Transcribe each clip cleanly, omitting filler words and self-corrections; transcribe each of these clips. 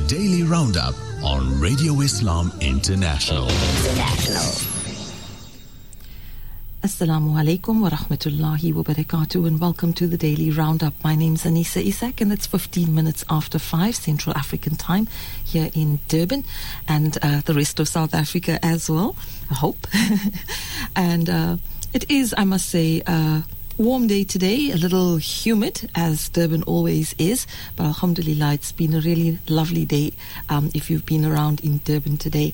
Daily Roundup on Radio Islam International. Assalamu alaikum wa rahmatullahi wa barakatuh, and welcome to the Daily Roundup. My name's Anisa Isak, and it's 15 minutes after 5 Central African time here in Durban and the rest of South Africa as well, I hope. And it is, I must say, a warm day today, a little humid as Durban always is, but alhamdulillah, it's been a really lovely day if you've been around in Durban today.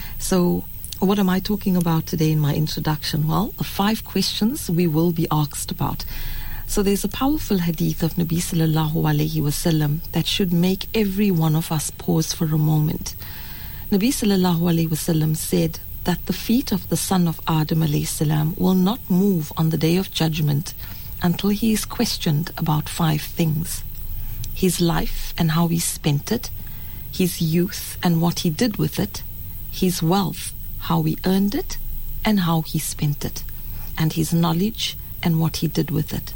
So what am I talking about today in my introduction? Well, the 5 questions we will be asked about. So there's a powerful hadith of Nabi sallallahu alayhi wasallam that should make every one of us pause for a moment. Nabi sallallahu alayhi wasallam said that the feet of the son of Adam alayhi salam will not move on the day of judgment until he is questioned about 5 things: his life and how he spent it, his youth and what he did with it, his wealth, how he earned it and how he spent it, and his knowledge and what he did with it.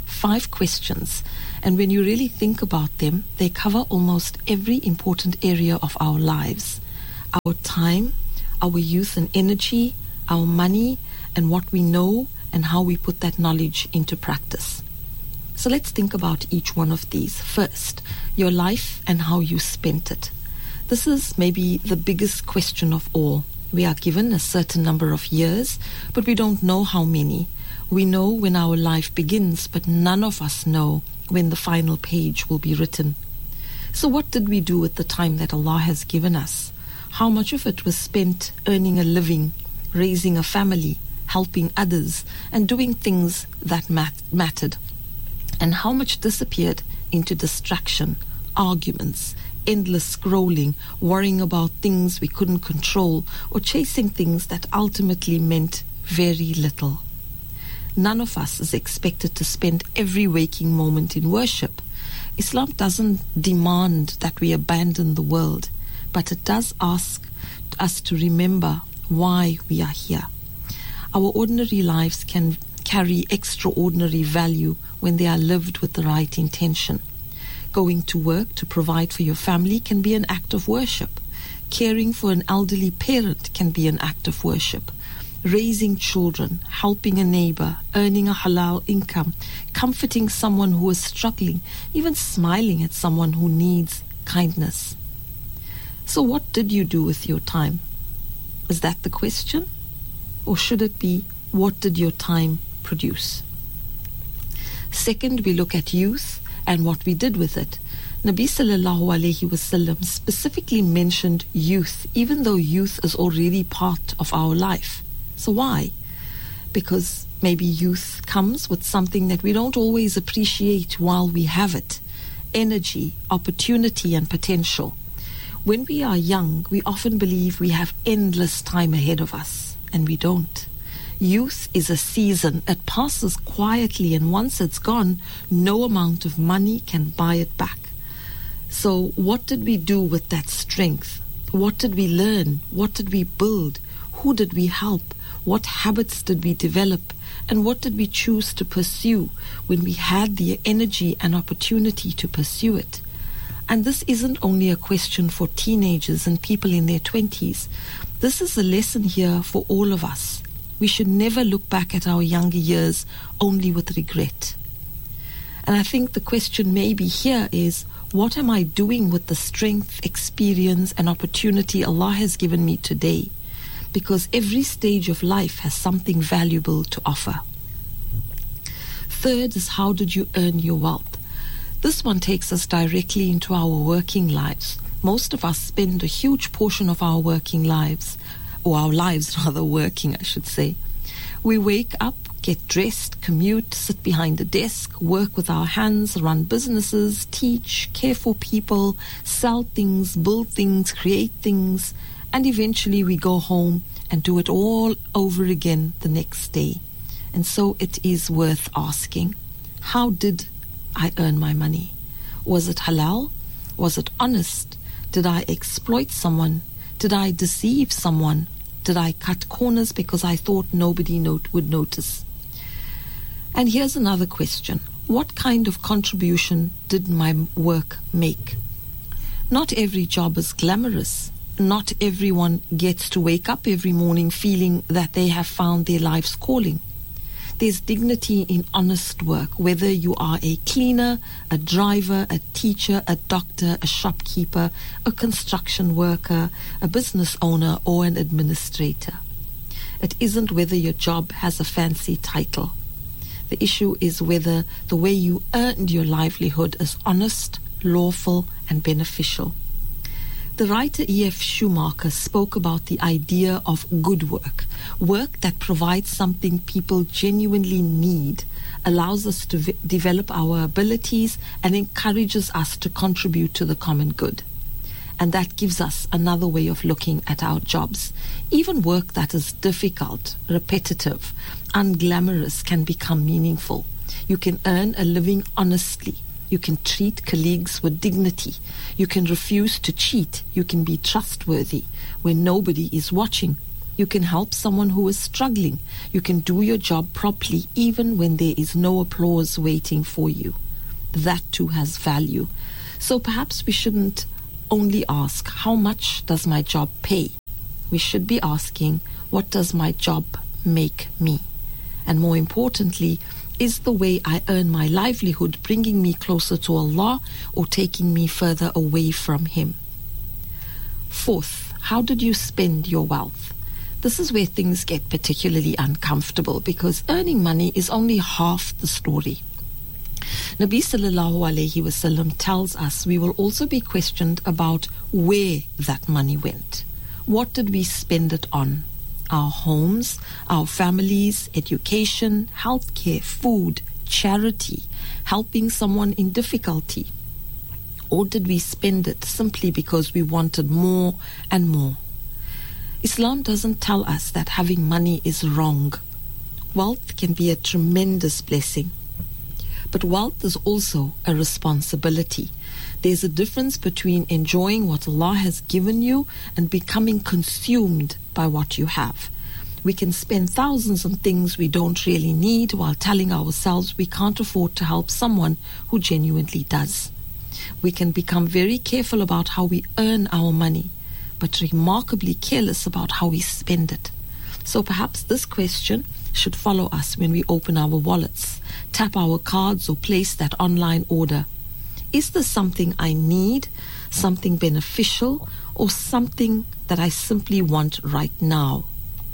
5 questions, and when you really think about them, they cover almost every important area of our lives: our time, our youth and energy, our money, and what we know and how we put that knowledge into practice. So let's think about each one of these. First, your life and how you spent it. This is maybe the biggest question of all. We are given a certain number of years, but we don't know how many. We know when our life begins, but none of us know when the final page will be written. So what did we do with the time that Allah has given us? How much of it was spent earning a living, raising a family, helping others, and doing things that mattered? And how much disappeared into distraction, arguments, endless scrolling, worrying about things we couldn't control, or chasing things that ultimately meant very little? None of us is expected to spend every waking moment in worship. Islam doesn't demand that we abandon the world, but it does ask us to remember why we are here. Our ordinary lives can carry extraordinary value when they are lived with the right intention. Going to work to provide for your family can be an act of worship. Caring for an elderly parent can be an act of worship. Raising children, helping a neighbor, earning a halal income, comforting someone who is struggling, even smiling at someone who needs kindness. So what did you do with your time? Is that the question? Or should it be, what did your time produce? Second, we look at youth and what we did with it. Nabi sallallahu alayhi wasallam specifically mentioned youth, even though youth is already part of our life. So why? Because maybe youth comes with something that we don't always appreciate while we have it: energy, opportunity, and potential. When we are young, we often believe we have endless time ahead of us, and we don't. Youth is a season. It passes quietly, and once it's gone, no amount of money can buy it back. So what did we do with that strength? What did we learn? What did we build? Who did we help? What habits did we develop? And what did we choose to pursue when we had the energy and opportunity to pursue it? And this isn't only a question for teenagers and people in their 20s. This is a lesson here for all of us. We should never look back at our younger years only with regret. And I think the question maybe here is, what am I doing with the strength, experience, and opportunity Allah has given me today? Because every stage of life has something valuable to offer. Third is, how did you earn your wealth? This one takes us directly into our working lives. Most of us spend a huge portion of our working lives, or our lives rather, working, I should say. We wake up, get dressed, commute, sit behind a desk, work with our hands, run businesses, teach, care for people, sell things, build things, create things, and eventually we go home and do it all over again the next day. And so it is worth asking, how did I earn my money? Was it halal? Was it honest? Did I exploit someone? Did I deceive someone? Did I cut corners because I thought nobody would notice? And here's another question. What kind of contribution did my work make? Not every job is glamorous. Not everyone gets to wake up every morning feeling that they have found their life's calling. There's dignity in honest work, whether you are a cleaner, a driver, a teacher, a doctor, a shopkeeper, a construction worker, a business owner, or an administrator. It isn't whether your job has a fancy title. The issue is whether the way you earned your livelihood is honest, lawful, and beneficial. The writer E.F. Schumacher spoke about the idea of good work, work that provides something people genuinely need, allows us to develop our abilities, and encourages us to contribute to the common good. And that gives us another way of looking at our jobs. Even work that is difficult, repetitive, unglamorous can become meaningful. You can earn a living honestly. You can treat colleagues with dignity. You can refuse to cheat. You can be trustworthy when nobody is watching. You can help someone who is struggling. You can do your job properly even when there is no applause waiting for you. That too has value. So perhaps we shouldn't only ask, how much does my job pay? We should be asking, what does my job make me? And more importantly, is the way I earn my livelihood bringing me closer to Allah or taking me further away from Him? Fourth, how did you spend your wealth? This is where things get particularly uncomfortable because earning money is only half the story. Nabi sallallahu alayhi wasallam tells us we will also be questioned about where that money went. What did we spend it on? Our homes, our families, education, healthcare, food, charity, helping someone in difficulty? Or did we spend it simply because we wanted more and more? Islam doesn't tell us that having money is wrong. Wealth can be a tremendous blessing. But wealth is also a responsibility. There's a difference between enjoying what Allah has given you and becoming consumed by what you have. We can spend thousands on things we don't really need while telling ourselves we can't afford to help someone who genuinely does. We can become very careful about how we earn our money, but remarkably careless about how we spend it. So perhaps this question should follow us when we open our wallets, tap our cards, or place that online order. Is this something I need, something beneficial, or something that I simply want right now?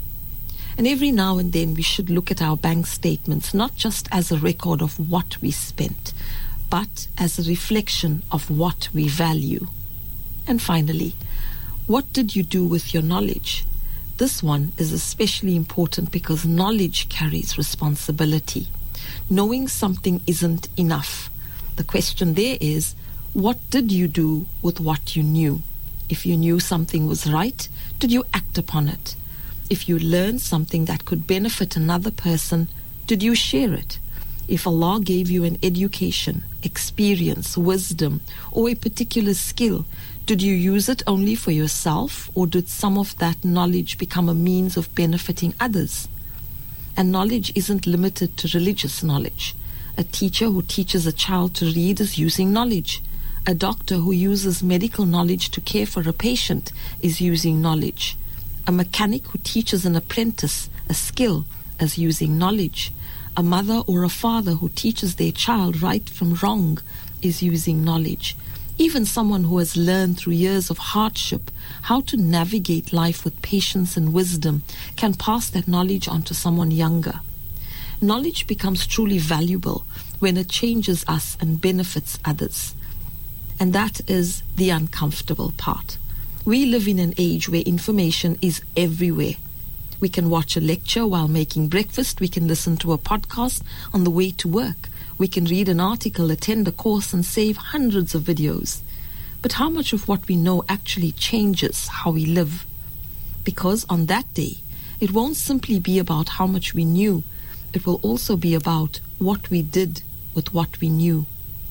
And every now and then we should look at our bank statements not just as a record of what we spent, but as a reflection of what we value. And finally, what did you do with your knowledge? This one is especially important because knowledge carries responsibility. Knowing something isn't enough. The question there is, what did you do with what you knew? If you knew something was right, did you act upon it? If you learned something that could benefit another person, did you share it? If Allah gave you an education, experience, wisdom, or a particular skill, did you use it only for yourself, or did some of that knowledge become a means of benefiting others? And knowledge isn't limited to religious knowledge. A teacher who teaches a child to read is using knowledge. A doctor who uses medical knowledge to care for a patient is using knowledge. A mechanic who teaches an apprentice a skill is using knowledge. A mother or a father who teaches their child right from wrong is using knowledge. Even someone who has learned through years of hardship how to navigate life with patience and wisdom can pass that knowledge on to someone younger. Knowledge becomes truly valuable when it changes us and benefits others. And that is the uncomfortable part. We live in an age where information is everywhere. We can watch a lecture while making breakfast. We can listen to a podcast on the way to work. We can read an article, attend a course, and save hundreds of videos. But how much of what we know actually changes how we live? Because on that day, it won't simply be about how much we knew. It will also be about what we did with what we knew.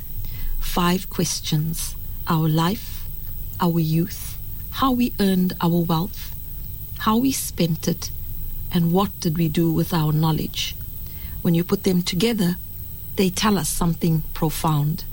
5 questions: our life, our youth, how we earned our wealth, how we spent it, and what did we do with our knowledge. When you put them together, they tell us something profound.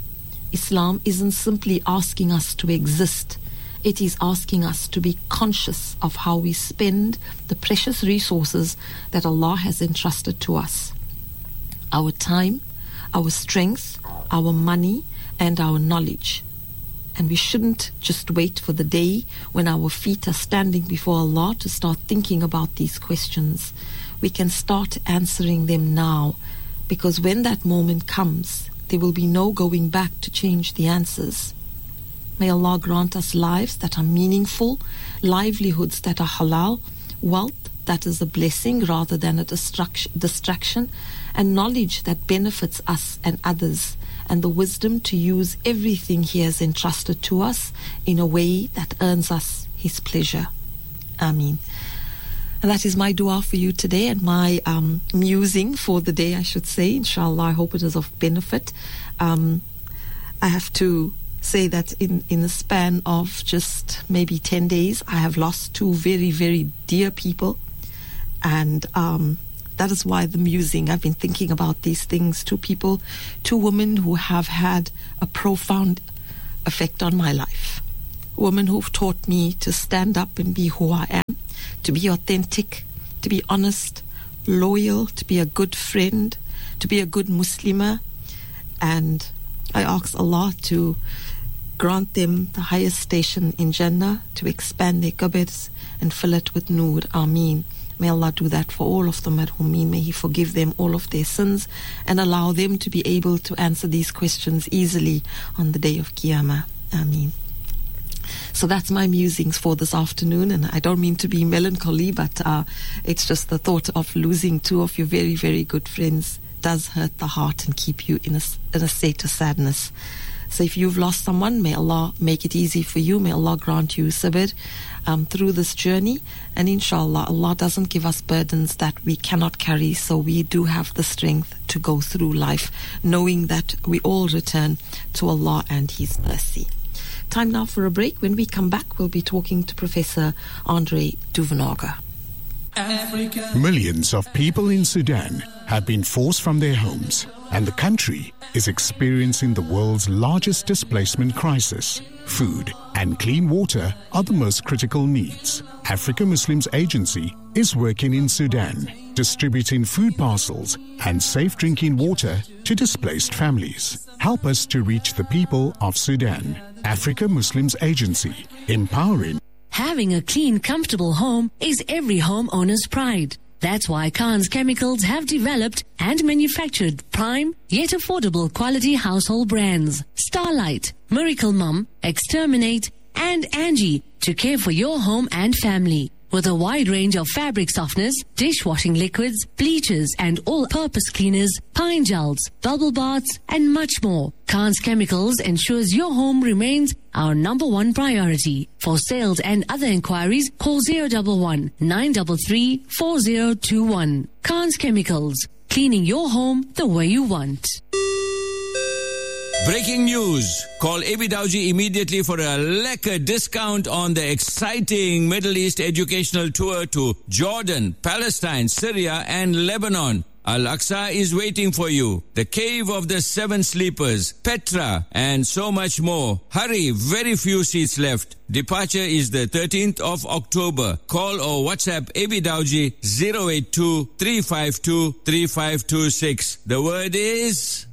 Islam isn't simply asking us to exist. It is asking us to be conscious of how we spend the precious resources that Allah has entrusted to us. Our time, our strength, our money, and our knowledge. And we shouldn't just wait for the day when our feet are standing before Allah to start thinking about these questions. We can start answering them now, because when that moment comes, there will be no going back to change the answers. May Allah grant us lives that are meaningful, livelihoods that are halal, wealth that is a blessing rather than a distraction, and knowledge that benefits us and others, and the wisdom to use everything He has entrusted to us in a way that earns us His pleasure. Ameen. And that is my dua for you today, and my musing for the day, I should say. Inshallah, I hope it is of benefit. I have to say that in the span of just maybe 10 days, I have lost two very, very dear people. And that is why the musing, I've been thinking about these things. Two people, two women who have had a profound effect on my life. Women who've taught me to stand up and be who I am, to be authentic, to be honest, loyal, to be a good friend, to be a good Muslimah. And I ask Allah to grant them the highest station in Jannah, to expand their qabrs and fill it with Noor. Ameen. May Allah do that for all of them marhumeen. May He forgive them all of their sins and allow them to be able to answer these questions easily on the day of Qiyamah. Ameen. So that's my musings for this afternoon, and I don't mean to be melancholy, but it's just the thought of losing two of your very, very good friends does hurt the heart and keep you in a state of sadness. So if you've lost someone, may Allah make it easy for you. May Allah grant you sabr through this journey. And inshallah, Allah doesn't give us burdens that we cannot carry. So we do have the strength to go through life, knowing that we all return to Allah and His mercy. Time now for a break. When we come back, we'll be talking to Professor Andre Duvenage. Millions of people in Sudan have been forced from their homes, and the country is experiencing the world's largest displacement crisis. Food and clean water are the most critical needs. Africa Muslims Agency is working in Sudan, distributing food parcels and safe drinking water to displaced families. Help us to reach the people of Sudan. Africa Muslims Agency, empowering. Having a clean, comfortable home is every homeowner's pride. That's why Khan's Chemicals have developed and manufactured prime yet affordable quality household brands. Starlight, Miracle Mum, Exterminate, and Angie to care for your home and family. With a wide range of fabric softeners, dishwashing liquids, bleachers, and all-purpose cleaners, pine gels, bubble baths, and much more, Khan's Chemicals ensures your home remains our #1 priority. For sales and other inquiries, call 011 933 4021. Khan's Chemicals, cleaning your home the way you want. Breaking news. Call AB Dowji immediately for a lekker discount on the exciting Middle East educational tour to Jordan, Palestine, Syria and Lebanon. Al-Aqsa is waiting for you. The Cave of the Seven Sleepers, Petra, and so much more. Hurry, very few seats left. Departure is the 13th of October. Call or WhatsApp AB Dowji 082 352 3526. The word is